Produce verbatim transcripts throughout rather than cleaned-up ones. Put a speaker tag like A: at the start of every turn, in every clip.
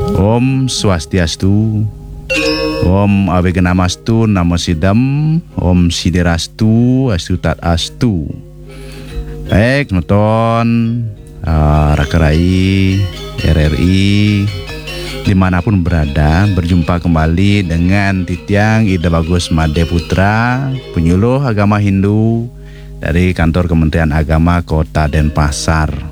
A: Om Swastiastu, Om Abegenamastu, Namo Sidam, Om Siderastu, Astu Tat Astu. Baik, nonton uh, Rakerai R R I dimanapun berada, berjumpa kembali dengan Titiang Ida Bagus Made Putra, penyuluh agama Hindu dari kantor Kementerian Agama Kota Denpasar.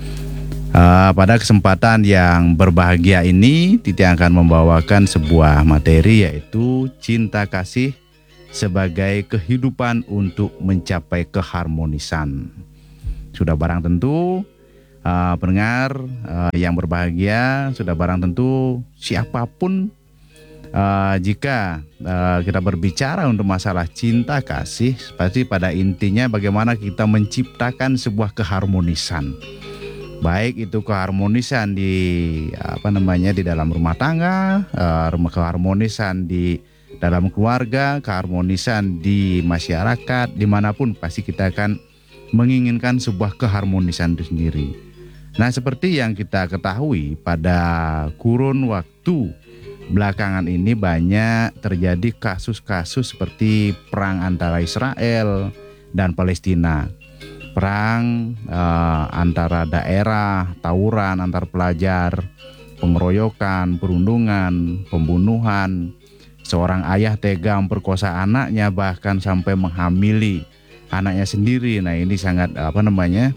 A: Uh, pada kesempatan yang berbahagia ini, Titi akan membawakan sebuah materi, yaitu cinta kasih sebagai kehidupan untuk mencapai keharmonisan. Sudah barang tentu uh, pendengar uh, yang berbahagia, sudah barang tentu siapapun uh, jika uh, kita berbicara untuk masalah cinta kasih, pasti pada intinya bagaimana kita menciptakan sebuah keharmonisan. Baik itu keharmonisan di apa namanya di dalam rumah tangga, uh, keharmonisan di dalam keluarga, keharmonisan di masyarakat, dimanapun pasti kita akan menginginkan sebuah keharmonisan itu sendiri. Nah, seperti yang kita ketahui pada kurun waktu belakangan ini banyak terjadi kasus-kasus seperti perang antara Israel dan Palestina. Perang uh, antara daerah, tawuran antar pelajar, pengeroyokan, perundungan, pembunuhan, seorang ayah tega memperkosa anaknya bahkan sampai menghamili anaknya sendiri. Nah, ini sangat apa namanya?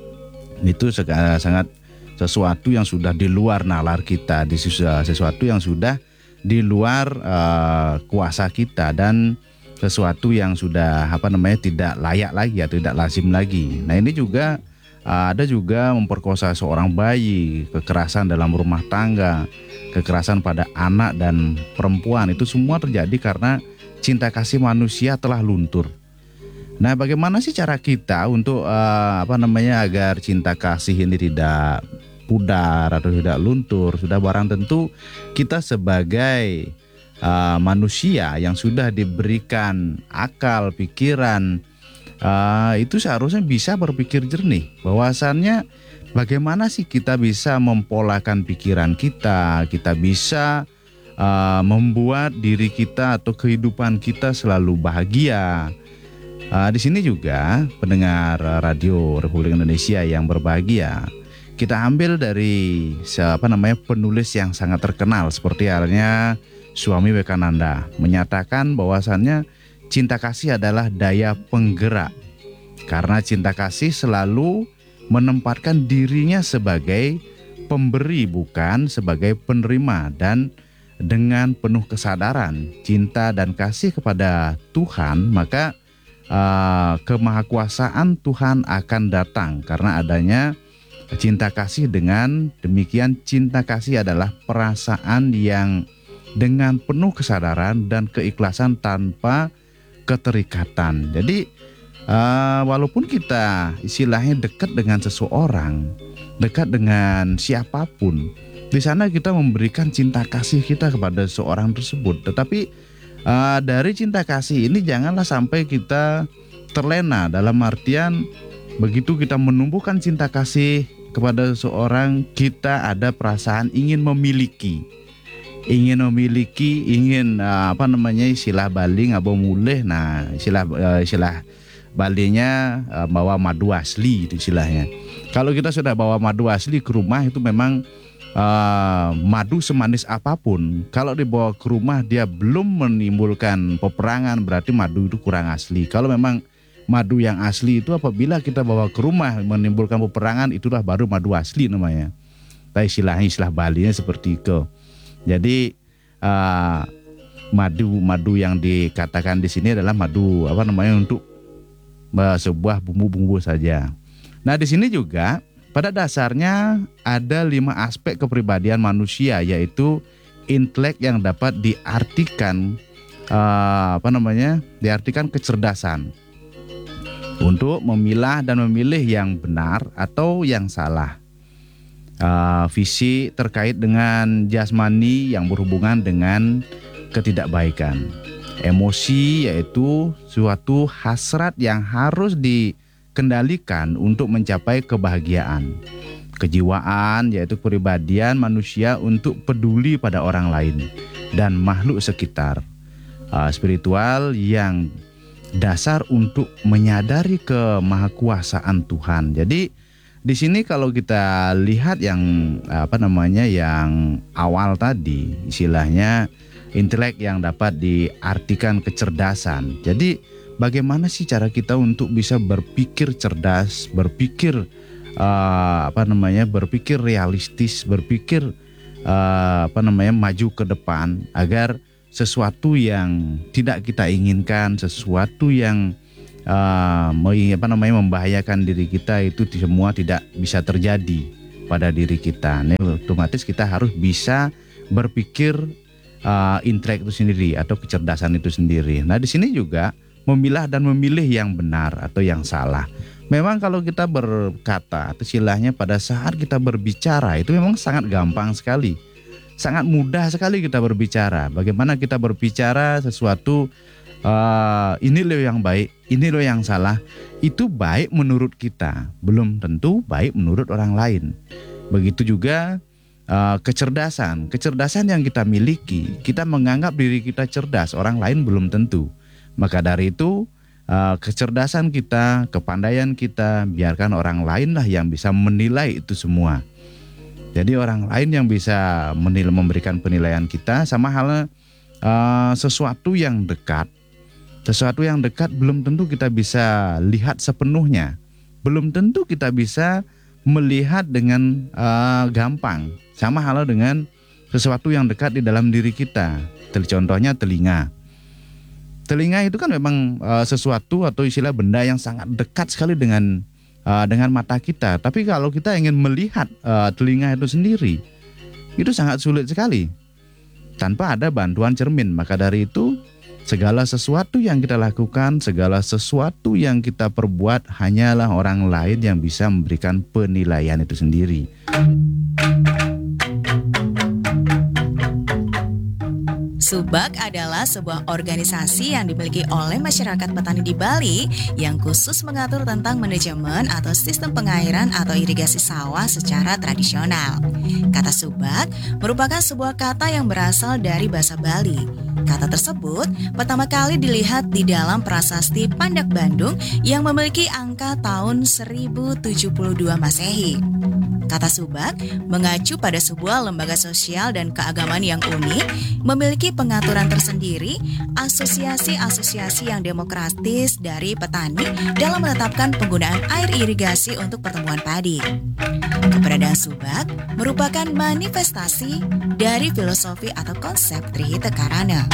A: Itu sangat sesuatu yang sudah di luar nalar kita, sesuatu yang sudah di luar uh, kuasa kita dan sesuatu yang sudah apa namanya tidak layak lagi atau tidak lazim lagi. Nah, ini juga uh, ada juga memperkosa seorang bayi, kekerasan dalam rumah tangga, kekerasan pada anak dan perempuan, itu semua terjadi karena cinta kasih manusia telah luntur. Nah, bagaimana sih cara kita untuk uh, apa namanya agar cinta kasih ini tidak pudar atau tidak luntur? Sudah barang tentu kita sebagai Uh, manusia yang sudah diberikan akal, pikiran, uh, itu seharusnya bisa berpikir jernih. Bahwasannya bagaimana sih kita bisa mempolakan pikiran kita, kita bisa uh, membuat diri kita atau kehidupan kita selalu bahagia. Uh, di sini juga pendengar radio Republik Indonesia yang berbahagia, kita ambil dari siapa namanya penulis yang sangat terkenal seperti halnya Swami Vivekananda, menyatakan bahwasannya cinta kasih adalah daya penggerak. Karena cinta kasih selalu menempatkan dirinya sebagai pemberi bukan sebagai penerima, dan dengan penuh kesadaran cinta dan kasih kepada Tuhan, maka uh, kemahakuasaan Tuhan akan datang karena adanya cinta kasih. Dengan demikian, cinta kasih adalah perasaan yang dengan penuh kesadaran dan keikhlasan tanpa keterikatan. Jadi uh, walaupun kita istilahnya dekat dengan seseorang, dekat dengan siapapun, di sana kita memberikan cinta kasih kita kepada seorang tersebut. Tetapi uh, dari cinta kasih ini janganlah sampai kita terlena, dalam artian begitu kita menumbuhkan cinta kasih kepada seseorang, kita ada perasaan ingin memiliki. ingin memiliki, ingin uh, apa namanya istilah Bali ngabo mulih. Nah, istilah uh, istilah Balinya uh, bawa madu asli itu istilahnya. Kalau kita sudah bawa madu asli ke rumah, itu memang uh, madu semanis apapun, kalau dibawa ke rumah dia belum menimbulkan peperangan, berarti madu itu kurang asli. Kalau memang madu yang asli itu apabila kita bawa ke rumah menimbulkan peperangan, itulah baru madu asli namanya. Tapi istilahnya istilah Balinya seperti itu. Jadi uh, madu-madu yang dikatakan di sini adalah madu apa namanya untuk uh, sebuah bumbu-bumbu saja. Nah, di sini juga pada dasarnya ada lima aspek kepribadian manusia, yaitu intelek yang dapat diartikan uh, apa namanya diartikan kecerdasan untuk memilah dan memilih yang benar atau yang salah. Uh, visi terkait dengan jasmani yang berhubungan dengan ketidakbaikan. Emosi yaitu suatu hasrat yang harus dikendalikan untuk mencapai kebahagiaan. kejiwaan, yaitu kepribadian manusia untuk peduli pada orang lain dan makhluk sekitar. Uh, spiritual yang dasar untuk menyadari kemahakuasaan Tuhan. Jadi di sini kalau kita lihat yang apa namanya yang awal tadi, istilahnya intelek yang dapat diartikan kecerdasan. Jadi bagaimana sih cara kita untuk bisa berpikir cerdas, berpikir Uh, apa namanya berpikir realistis, berpikir uh, apa namanya maju ke depan agar sesuatu yang tidak kita inginkan, sesuatu yang uh, apa namanya membahayakan diri kita itu semua tidak bisa terjadi pada diri kita. Nah, otomatis kita harus bisa berpikir uh, intelek itu sendiri atau kecerdasan itu sendiri. Nah, di sini juga memilah dan memilih yang benar atau yang salah. Memang kalau kita berkata atau istilahnya pada saat kita berbicara itu memang sangat gampang sekali, sangat mudah sekali kita berbicara. Bagaimana kita berbicara sesuatu uh, ini loh yang baik, ini loh yang salah. Itu baik menurut kita, belum tentu baik menurut orang lain. Begitu juga uh, kecerdasan, kecerdasan yang kita miliki, kita menganggap diri kita cerdas, orang lain belum tentu. Maka dari itu Uh, kecerdasan kita, kepandaian kita, biarkan orang lain lah yang bisa menilai itu semua. Jadi orang lain yang bisa menilai, memberikan penilaian kita. Sama halnya uh, sesuatu yang dekat, sesuatu yang dekat belum tentu kita bisa lihat sepenuhnya, belum tentu kita bisa melihat dengan uh, gampang. Sama halnya dengan sesuatu yang dekat di dalam diri kita. Contohnya telinga. Telinga itu kan memang uh, sesuatu atau istilah benda yang sangat dekat sekali dengan uh, dengan mata kita. Tapi kalau kita ingin melihat uh, telinga itu sendiri, itu sangat sulit sekali tanpa ada bantuan cermin. Maka dari itu segala sesuatu yang kita lakukan, segala sesuatu yang kita perbuat hanyalah orang lain yang bisa memberikan penilaian itu sendiri.
B: Subak adalah sebuah organisasi yang dimiliki oleh masyarakat petani di Bali yang khusus mengatur tentang manajemen atau sistem pengairan atau irigasi sawah secara tradisional. Kata subak merupakan sebuah kata yang berasal dari bahasa Bali. Kata tersebut pertama kali dilihat di dalam prasasti Pandak Bandung yang memiliki angka tahun seribu tujuh puluh dua Masehi. Kata subak mengacu pada sebuah lembaga sosial dan keagamaan yang unik, memiliki pengaturan tersendiri, asosiasi-asosiasi yang demokratis dari petani dalam menetapkan penggunaan air irigasi untuk pertumbuhan padi. Keberadaan subak merupakan manifestasi dari filosofi atau konsep Trihita Karana.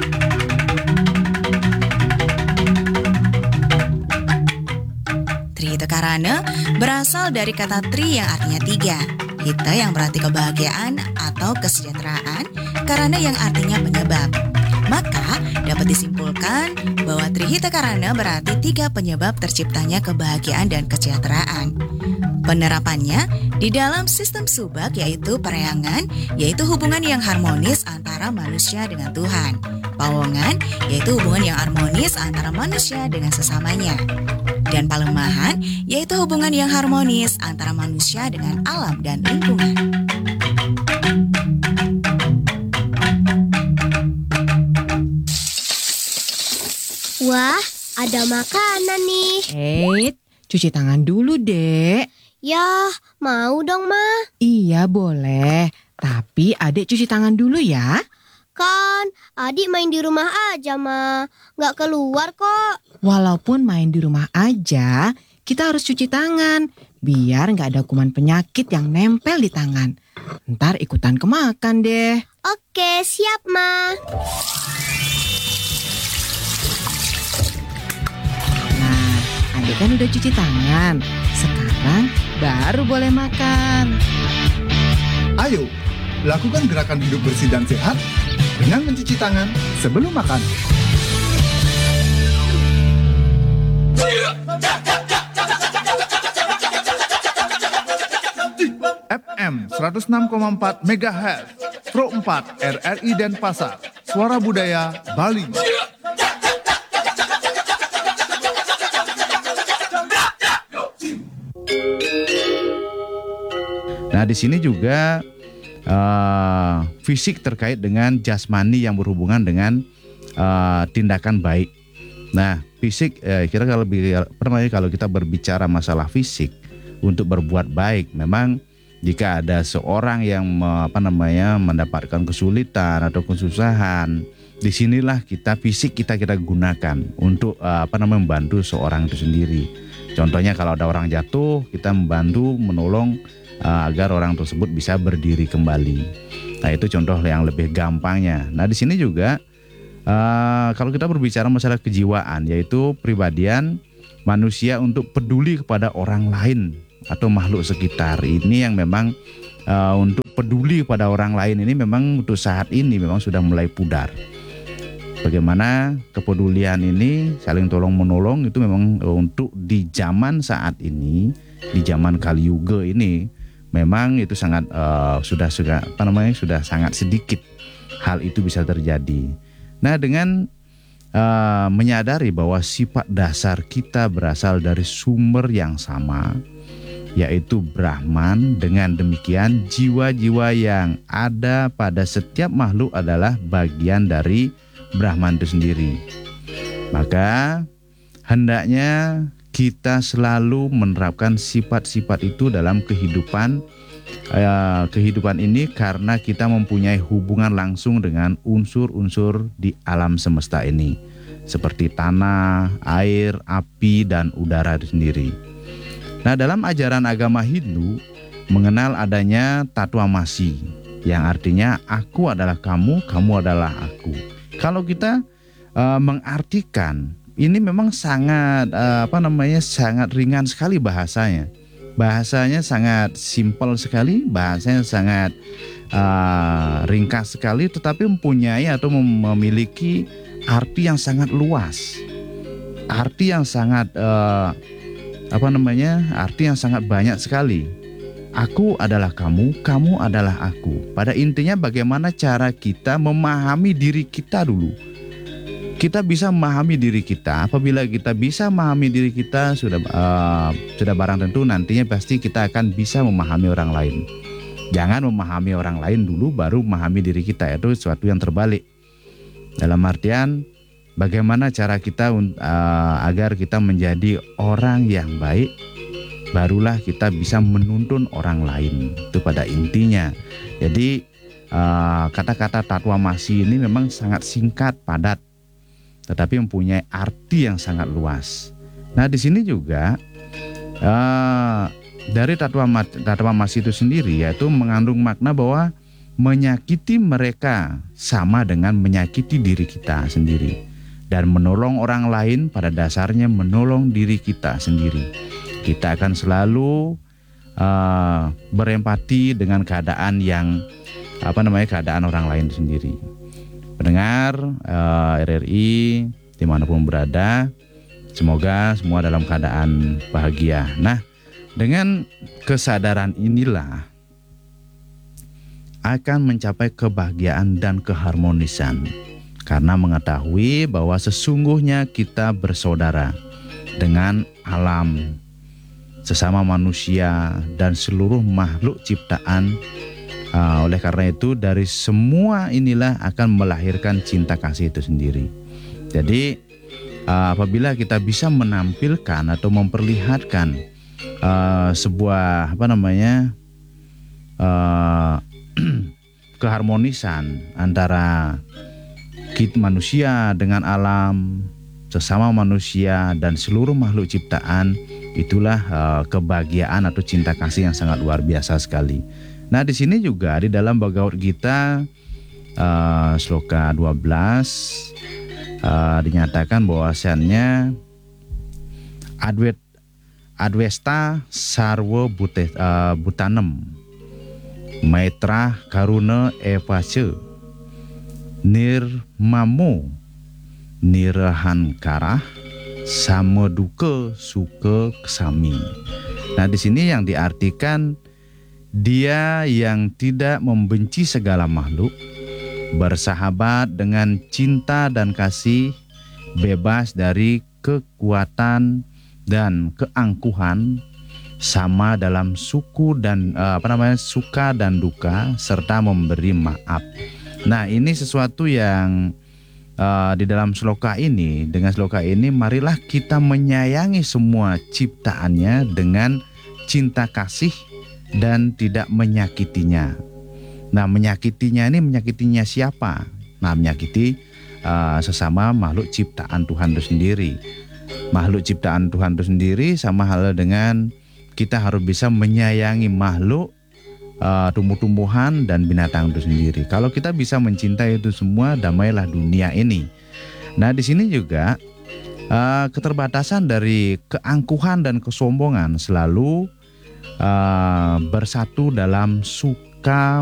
B: Trihita Karana berasal dari kata tri yang artinya tiga, hita yang berarti kebahagiaan atau kesejahteraan, karana yang artinya penyebab. Maka dapat disimpulkan bahwa Trihita Karana berarti tiga penyebab terciptanya kebahagiaan dan kesejahteraan. Penerapannya di dalam sistem subak yaitu pereangan, yaitu hubungan yang harmonis antara manusia dengan Tuhan. Pawongan yaitu hubungan yang harmonis antara manusia dengan sesamanya. Dan palemahan yaitu hubungan yang harmonis antara manusia dengan alam dan lingkungan.
C: Wah, ada makanan nih.
D: Eh, cuci tangan dulu, Dek.
C: Ya, mau dong, Ma.
D: Iya, boleh. Tapi Adek cuci tangan dulu ya.
C: Kan, adik main di rumah aja, Ma. Nggak keluar kok.
D: Walaupun main di rumah aja, kita harus cuci tangan. Biar nggak ada kuman penyakit yang nempel di tangan. Ntar ikutan kemakan deh.
C: Oke, siap, Ma.
D: Nah, Adek kan udah cuci tangan. Sekarang baru boleh makan.
E: Ayo, lakukan gerakan hidup bersih dan sehat dengan mencuci tangan sebelum makan. F M seratus enam koma empat megahertz, Pro empat R R I Denpasar, Suara Budaya Bali.
A: Nah, di sini juga uh, fisik terkait dengan jasmani yang berhubungan dengan uh, tindakan baik. Nah, fisik eh, kira kalau lebih apa namanya, kalau kita berbicara masalah fisik untuk berbuat baik, memang jika ada seorang yang me- apa namanya mendapatkan kesulitan atau kesusahan, disinilah kita fisik kita kita gunakan untuk uh, apa namanya membantu seorang itu sendiri. Contohnya kalau ada orang jatuh, kita membantu menolong uh, agar orang tersebut bisa berdiri kembali. Nah, itu contoh yang lebih gampangnya. Nah, di sini juga uh, kalau kita berbicara masalah kejiwaan, yaitu pribadian manusia untuk peduli kepada orang lain atau makhluk sekitar. Ini yang memang uh, untuk peduli kepada orang lain ini memang untuk saat ini memang sudah mulai pudar. Bagaimana kepedulian ini saling tolong menolong itu memang untuk di zaman saat ini, di zaman Kali Yuga ini memang itu sangat uh, sudah sudah apa namanya sudah sangat sedikit hal itu bisa terjadi. Nah, dengan uh, menyadari bahwa sifat dasar kita berasal dari sumber yang sama, yaitu Brahman, dengan demikian jiwa-jiwa yang ada pada setiap makhluk adalah bagian dari Brahman itu sendiri. Maka hendaknya kita selalu menerapkan sifat-sifat itu dalam kehidupan eh, kehidupan ini, karena kita mempunyai hubungan langsung dengan unsur-unsur di alam semesta ini, seperti tanah, air, api, dan udara itu sendiri. Nah, dalam ajaran agama Hindu mengenal adanya tatwamasi, yang artinya aku adalah kamu, kamu adalah aku. Kalau kita uh, mengartikan ini memang sangat uh, apa namanya sangat ringan sekali bahasanya. Bahasanya sangat simpel sekali, bahasanya sangat uh, ringkas sekali, tetapi mempunyai atau memiliki arti yang sangat luas. Arti yang sangat uh, apa namanya arti yang sangat banyak sekali. Aku adalah kamu, kamu adalah aku. Pada intinya bagaimana cara kita memahami diri kita dulu. Kita bisa memahami diri kita. Apabila kita bisa memahami diri kita, sudah uh, sudah barang tentu nantinya pasti kita akan bisa memahami orang lain. Jangan memahami orang lain dulu baru memahami diri kita, itu sesuatu yang terbalik. Dalam artian bagaimana cara kita uh, agar kita menjadi orang yang baik, barulah kita bisa menuntun orang lain. Itu pada intinya. Jadi uh, kata-kata tatwamasi ini memang sangat singkat, padat, tetapi mempunyai arti yang sangat luas. Nah, di sini juga uh, dari tatwamasi itu sendiri yaitu mengandung makna bahwa menyakiti mereka sama dengan menyakiti diri kita sendiri, dan menolong orang lain pada dasarnya menolong diri kita sendiri. Kita akan selalu uh, berempati dengan keadaan yang apa namanya keadaan orang lain sendiri. Pendengar uh, R R I dimanapun berada, semoga semua dalam keadaan bahagia. Nah, dengan kesadaran inilah akan mencapai kebahagiaan dan keharmonisan, karena mengetahui bahwa sesungguhnya kita bersaudara dengan alam, sesama manusia, dan seluruh makhluk ciptaan. Uh, oleh karena itu dari semua inilah akan melahirkan cinta kasih itu sendiri. Jadi uh, apabila kita bisa menampilkan atau memperlihatkan uh, sebuah apa namanya uh, keharmonisan antara kita manusia dengan alam, sesama manusia, dan seluruh makhluk ciptaan, itulah uh, kebahagiaan atau cinta kasih yang sangat luar biasa sekali. Nah, di sini juga di dalam Bhagavad Gita uh, sloka dua belas uh, dinyatakan bahwasannya Adwet Adwesta Sarwa Bute, uh, Butanem Maitra Karuna Evace Nirmamo Nirahankara Sameduka Suka Kesami. Nah, di sini yang diartikan dia yang tidak membenci segala makhluk, bersahabat dengan cinta dan kasih, bebas dari kekuatan dan keangkuhan, sama dalam suku dan eh, apa namanya suka dan duka, serta memberi maaf. Nah, ini sesuatu yang uh, di dalam sloka ini, dengan sloka ini marilah kita menyayangi semua ciptaannya dengan cinta kasih dan tidak menyakitinya. Nah, menyakitinya ini menyakitinya siapa? Nah, menyakiti uh, sesama makhluk ciptaan Tuhan itu sendiri. Makhluk ciptaan Tuhan itu sendiri sama halnya dengan kita harus bisa menyayangi makhluk Uh, tumbuh-tumbuhan dan binatang itu sendiri. Kalau kita bisa mencintai itu semua, damailah dunia ini. Nah, di sini juga uh, keterbatasan dari keangkuhan dan kesombongan selalu uh, bersatu dalam suka